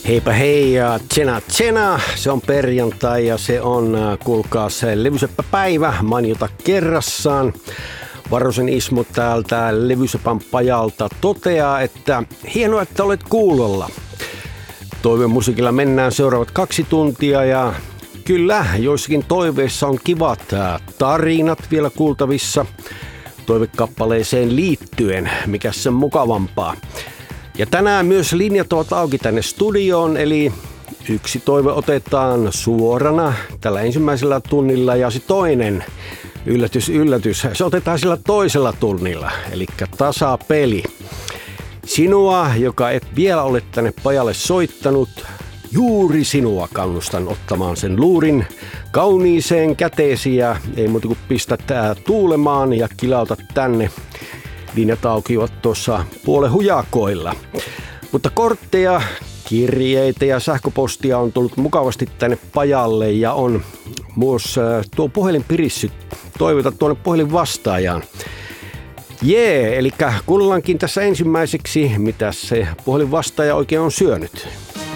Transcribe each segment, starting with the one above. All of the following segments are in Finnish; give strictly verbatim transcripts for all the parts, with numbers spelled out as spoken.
Heipä hei ja tsena tsena, se on perjantai ja se on, kuulkaa, se Levyseppä-päivä, mainiota kerrassaan. Varosen Ismo täältä Levysepän pajalta toteaa, että hienoa, että olet kuulolla. Toivemusiikilla mennään seuraavat kaksi tuntia ja kyllä, joissakin toiveissa on kivat tarinat vielä kuultavissa toivekappaleeseen liittyen, mikä se on mukavampaa. Ja tänään myös linjat ovat auki tänne studioon, eli yksi toive otetaan suorana tällä ensimmäisellä tunnilla ja se toinen, yllätys, yllätys, se otetaan sillä toisella tunnilla, eli tasapeli. Sinua, joka et vielä ole tänne pajalle soittanut, juuri sinua kannustan ottamaan sen luurin kauniiseen käteesi ja ei muuta kuin pistät tuulemaan ja kilauta tänne. Linjat auki ovat tuossa puolen hujakoilla. Mutta kortteja, kirjeitä ja sähköpostia on tullut mukavasti tänne pajalle ja on myös tuo puhelin pirissyt. Toivota tuonne puhelin vastaajaan. Jee, eli kuullaankin tässä ensimmäiseksi, mitä se puhelin vastaaja oikein on syönyt.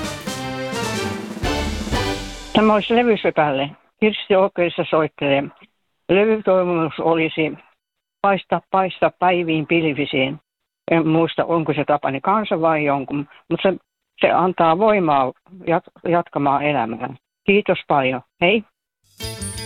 Tämä olisi Levysepälle. Kirsti Okeissa soittelee. Levytoimus olisi Paista, paista päiviin pilvisiin. En muista, onko se Tapani Kansa vai jonkun, mutta se, se antaa voimaa jat, jatkamaan elämää. Kiitos paljon. Hei.